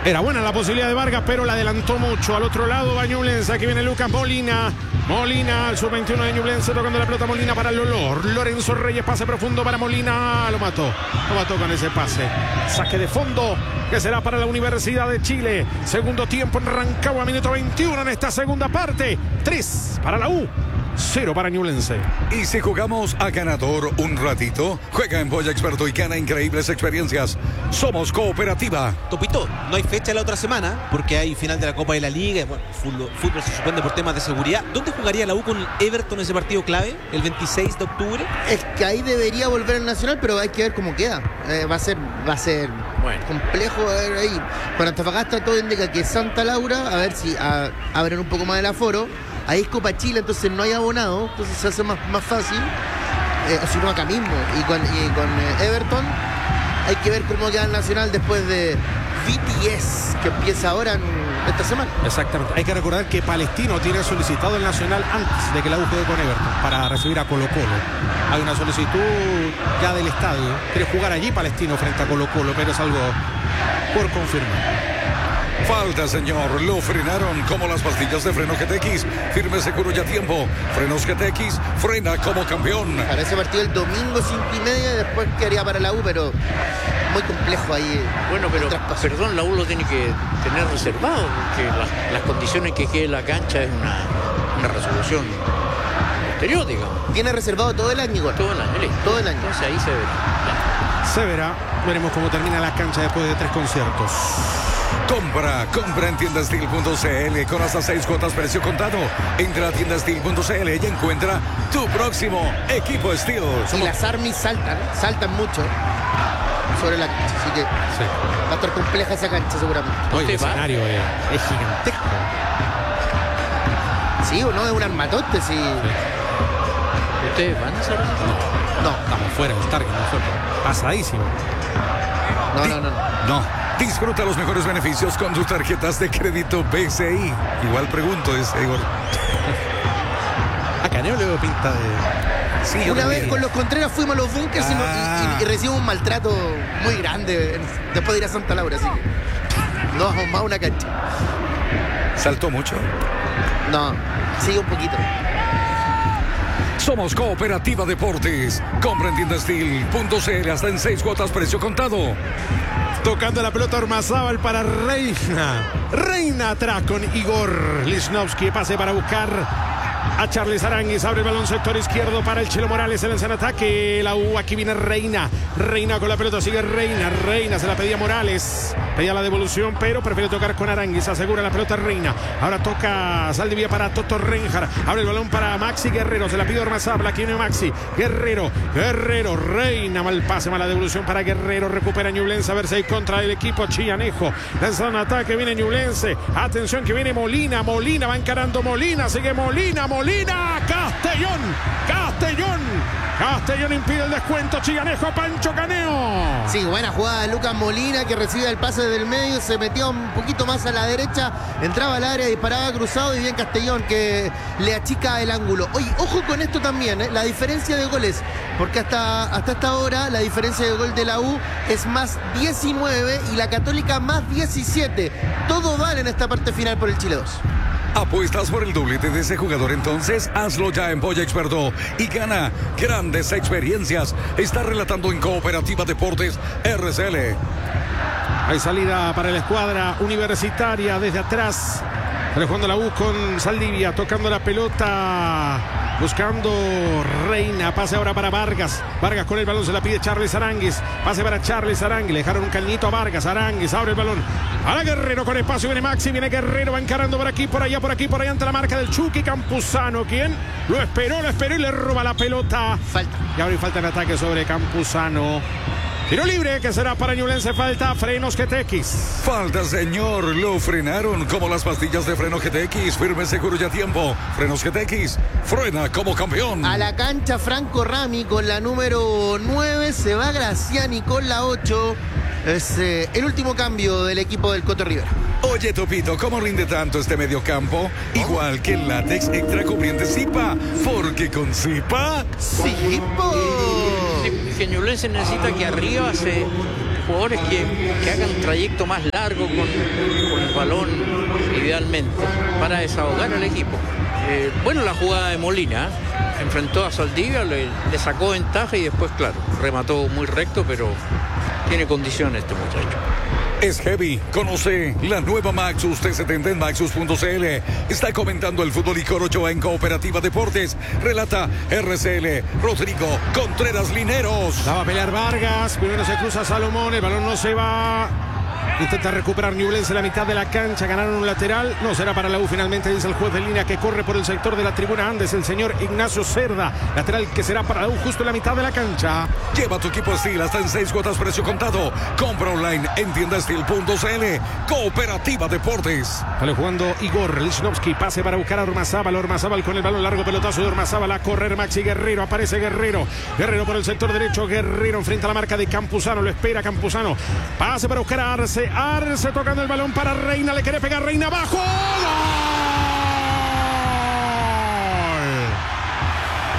Era buena la posibilidad de Vargas, pero la adelantó mucho. Al otro lado va Ñublense. Aquí viene Lucas Molina. Molina, al sub-21 de Ñublense, tocando la pelota. Molina para Lolor. Lorenzo Reyes, pase profundo para Molina. Lo mató con ese pase. Saque de fondo, que será para la Universidad de Chile. Segundo tiempo en Rancagua, minuto 21 en esta segunda parte. 3 para la U. 0 para Ñublense. Y si jugamos a ganador un ratito, juega en Boya Experto y gana increíbles experiencias. Somos Cooperativa. Topito, no hay fecha la otra semana porque hay final de la Copa de la Liga. Bueno, fútbol se suspende por temas de seguridad. ¿Dónde jugaría la U con Everton ese partido clave? ¿El 26 de octubre? Es que ahí debería volver al Nacional, pero hay que ver cómo queda. Va a ser bueno, complejo. A ver ahí. Con Antofagasta todo indica que Santa Laura, a ver si abren un poco más el aforo. Ahí es Copa Chile, entonces no hay abonado, entonces se hace más fácil, o si no acá mismo. Y con Everton hay que ver cómo queda el Nacional después de BTS, que empieza ahora esta semana. Exactamente, hay que recordar que Palestino tiene solicitado el Nacional antes de que la U juegue con Everton para recibir a Colo Colo. Hay una solicitud ya del estadio, quiere jugar allí Palestino frente a Colo Colo, pero es algo por confirmar. Falta, señor. Lo frenaron como las pastillas de freno GTX. Firme, seguro y a tiempo. Frenos GTX, frena como campeón. Para ese partido el domingo 5:30, después quedaría para la U, pero muy complejo ahí. Bueno, pero perdón, la U lo tiene que tener reservado, porque las condiciones que quede la cancha es una resolución posterior, digamos. Tiene reservado todo el año igual. Todo el año, listo. Todo el año. Entonces ahí se verá. Se verá. Veremos cómo termina la cancha después de 3 conciertos. Compra en tiendastil.cl con hasta 6 cuotas precio contado. Entra a tiendastil.cl y encuentra tu próximo equipo Steel. Y las Armies saltan mucho sobre la cancha, así que sí, va a estar compleja esa cancha seguramente. Hoy el escenario es gigantesco. Sí, o no, es un armatoste, sí. ¿Ustedes van a hacer eso? No, estamos fuera del target, nosotros. Pasadísimo. No. Disfruta los mejores beneficios con tus tarjetas de crédito BCI. Igual pregunto, Igor. A Caneo le veo pinta de... Sí, una vez con los Contreras fuimos a los bunkers y recibimos un maltrato muy grande después de ir a Santa Laura, así que no vamos más a una cancha. ¿Saltó mucho? No, sigue un poquito. Somos Cooperativa Deportes. Compra en tiendastil.cl hasta en 6 cuotas precio contado. Tocando la pelota Ormazábal para Reina. Reina atrás con Igor Lichnowsky. Pase para buscar a Charles Aranguis. Abre el balón sector izquierdo para el Chelo Morales. Se lanza en ataque. La U. Aquí viene Reina. Reina con la pelota. Sigue Reina. Reina se la pedía Morales. Pedía la devolución, pero prefiere tocar con Aranguis. Asegura la pelota Reina. Ahora toca Saldivia para Toto Renjar. Abre el balón para Maxi Guerrero. Se la pide Ormazábal. Aquí viene Maxi. Guerrero. Reina. Mal pase, mala devolución para Guerrero. Recupera Ñublense. A ver si hay contra el equipo chillanejo. Lanza un ataque. Viene Ñublense. Atención que viene Molina. Molina va encarando Molina. Sigue Molina. Castellón impide el descuento. Chillanejo, Pancho Caneo. Sí, buena jugada de Lucas Molina, que recibe el pase del medio, se metió un poquito más a la derecha, entraba al área, disparaba cruzado, y bien Castellón que le achica el ángulo. Oye, ojo con esto también, la diferencia de goles, porque hasta esta hora la diferencia de gol de la U es más 19 y la Católica más 17. Todo vale en esta parte final por el Chile 2. ¿Apuestas por el doblete de ese jugador? Entonces hazlo ya en Boya Experto y gana grandes experiencias. Está relatando en Cooperativa Deportes RCL. Hay salida para la escuadra universitaria desde atrás. Jugando la U con Saldivia, tocando la pelota, buscando Reina. Pase ahora para Vargas. Vargas con el balón, se la pide Charles Aranguis. Pase para Charles Aranguis. Le dejaron un cañito a Vargas. Aranguis abre el balón. Ahora Guerrero con espacio. Viene Maxi. Viene Guerrero. Va encarando por aquí, por allá, por aquí, por allá. Ante la marca del Chucky Campuzano. ¿Quién? Lo esperó y le roba la pelota. Falta. Y ahora falta en ataque sobre Campuzano. Tiro libre que será para Ñublense. Falta frenos GTX. Falta, señor. Lo frenaron como las pastillas de freno GTX. Firme, seguro y a tiempo. Frenos GTX. Frena como campeón. A la cancha Franco Rami con la número 9. Se va Graciani con la 8. Es el último cambio del equipo del Coto Rivera. Oye, Topito, ¿cómo rinde tanto este mediocampo? Igual que el látex extra cubriente Zipa. Porque con Zipa... ¡Zipo! Que Ñublense necesita que arriba se jugadores que hagan un trayecto más largo con el balón, idealmente, para desahogar al equipo. Bueno, la jugada de Molina, enfrentó a Saldivia, le sacó ventaja y después, claro, remató muy recto, pero tiene condiciones este muchacho. Es heavy. Conoce la nueva Maxus T70 en Maxus.cl. Está comentando el fútbol y Ochoa en Cooperativa Deportes. Relata RCL Rodrigo Contreras Lineros. La va a pelear Vargas. Primero se cruza Salomón. El balón no se va. Intenta recuperar Ñublense la mitad de la cancha. Ganaron un lateral. No será para la U finalmente, dice el juez de línea que corre por el sector de la tribuna Andes, el señor Ignacio Cerda. Lateral que será para la U justo en la mitad de la cancha. Lleva tu equipo Steel hasta en 6 cuotas precio contado. Compra online en tiendasteel.cl. Cooperativa Deportes. Sale jugando Igor Lichnowsky. Pase para buscar a Ormazábal. Ormazábal con el balón largo. Pelotazo de Ormazábal a correr Maxi Guerrero. Aparece Guerrero. Guerrero por el sector derecho. Guerrero enfrenta la marca de Campuzano. Lo espera Campuzano. Pase para buscar a Arce. Arce tocando el balón para Reina. Le quiere pegar Reina abajo. ¡Gol!